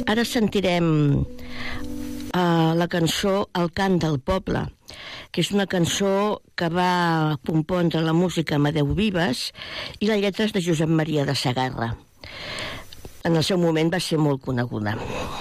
Ara sentirem la cançó El cant del poble, que és una cançó que va compondre la música Amadeu Vives i les lletres de Josep Maria de Sagarra. En el seu moment va ser molt coneguda.